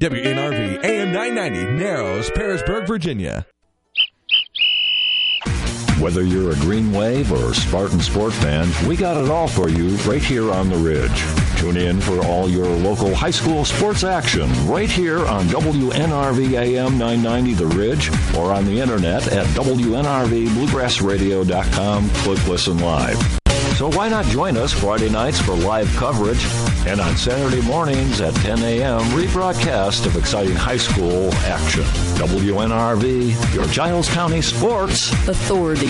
WNRV AM 990, Narrows, Parisburg, Virginia. Whether you're a Green Wave or Spartan Sport fan, we got it all for you right here on the Ridge. Tune in for all your local high school sports action right here on WNRV AM 990 The Ridge or on the internet at WNRVBluegrassradio.com. Click Listen Live. So why not join us Friday nights for live coverage and on Saturday mornings at 10 a.m. rebroadcast of exciting high school action. WNRV, your Giles County Sports Authority.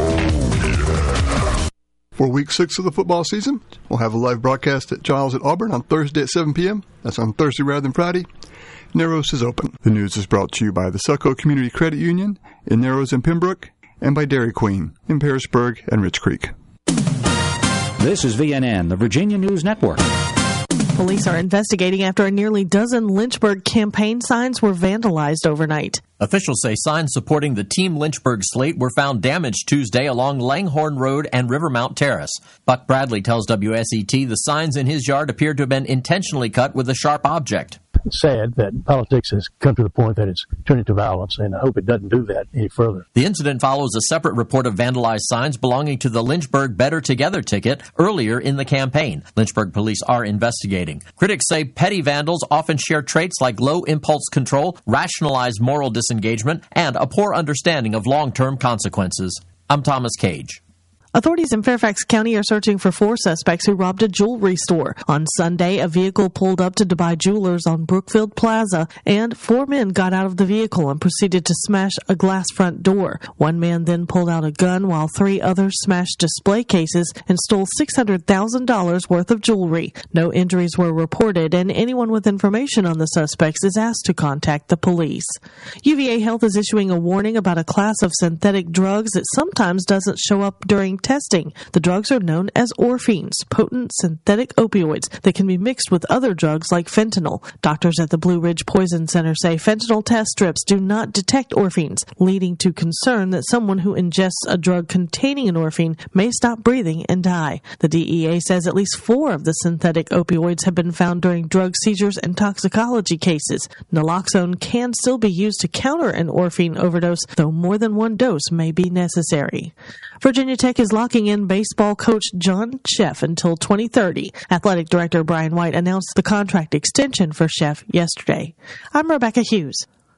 For Week 6 of the football season, we'll have a live broadcast at Giles at Auburn on Thursday at 7 p.m. That's on Thursday rather than Friday. Narrows is open. The news is brought to you by the Selco Community Credit Union in Narrows and Pembroke and by Dairy Queen in Parisburg and Rich Creek. This is VNN, the Virginia News Network. Police are investigating after a nearly dozen Lynchburg campaign signs were vandalized overnight. Officials say signs supporting the Team Lynchburg slate were found damaged Tuesday along Langhorne Road and Rivermount Terrace. Buck Bradley tells WSET the signs in his yard appeared to have been intentionally cut with a sharp object. It's sad that politics has come to the point that it's turning to violence, and I hope it doesn't do that any further. The incident follows a separate report of vandalized signs belonging to the Lynchburg Better Together ticket earlier in the campaign. Lynchburg police are investigating. Critics say petty vandals often share traits like low impulse control, rationalized moral disengagement, and a poor understanding of long-term consequences. I'm Thomas Cage. Authorities in Fairfax County are searching for 4 suspects who robbed a jewelry store. On Sunday, a vehicle pulled up to Dubai Jewelers on Brookfield Plaza, and 4 men got out of the vehicle and proceeded to smash a glass front door. One man then pulled out a gun while 3 others smashed display cases and stole $600,000 worth of jewelry. No injuries were reported, and anyone with information on the suspects is asked to contact the police. UVA Health is issuing a warning about a class of synthetic drugs that sometimes doesn't show up during testing. The drugs are known as orphines, potent synthetic opioids that can be mixed with other drugs like fentanyl. Doctors at the Blue Ridge Poison Center say fentanyl test strips do not detect orphines, leading to concern that someone who ingests a drug containing an orphine may stop breathing and die. The DEA says at least 4 of the synthetic opioids have been found during drug seizures and toxicology cases. Naloxone can still be used to counter an orphine overdose, though more than 1 dose may be necessary. Virginia Tech is locking in baseball coach John Sheff until 2030. Athletic Director Brian White announced the contract extension for Sheff yesterday. I'm Rebecca Hughes.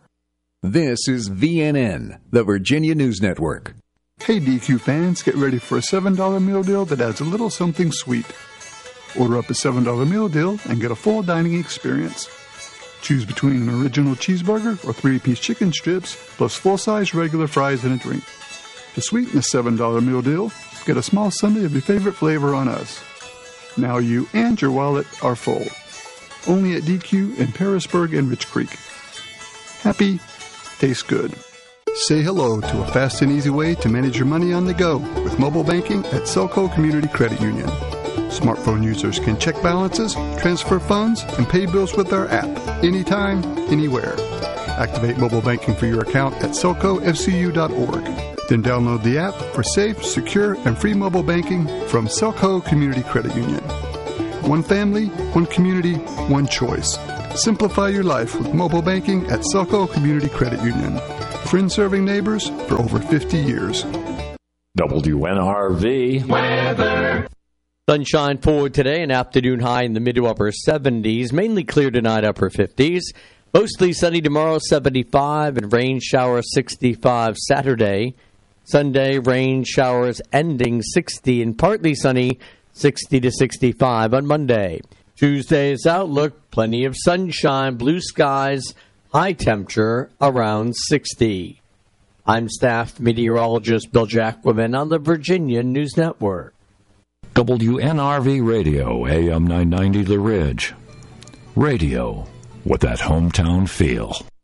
This is VNN, the Virginia News Network. Hey DQ fans, get ready for a $7 meal deal that adds a little something sweet. Order up a $7 meal deal and get a full dining experience. Choose between an original cheeseburger or 3-piece chicken strips, plus full-size regular fries and a drink. To sweeten the $7 meal deal, get a small sundae of your favorite flavor on us. Now you and your wallet are full. Only at DQ in Parisburg and Rich Creek. Happy, tastes good. Say hello to a fast and easy way to manage your money on the go with mobile banking at Selco Community Credit Union. Smartphone users can check balances, transfer funds, and pay bills with our app anytime, anywhere. Activate mobile banking for your account at selcofcu.org. Then download the app for safe, secure, and free mobile banking from Selco Community Credit Union. One family, one community, one choice. Simplify your life with mobile banking at Selco Community Credit Union. Friends serving neighbors for over 50 years. WNRV weather. Sunshine for today, an afternoon high in the mid to upper 70s, mainly clear tonight, upper 50s. Mostly sunny tomorrow, 75, and rain showers 65 Saturday. Sunday, rain showers ending 60 and partly sunny, 60 to 65 on Monday. Tuesday's outlook, plenty of sunshine, blue skies, high temperature around 60. I'm staff meteorologist Bill Jacquemin on the Virginia News Network. WNRV Radio, AM 990 The Ridge. Radio with that hometown feel.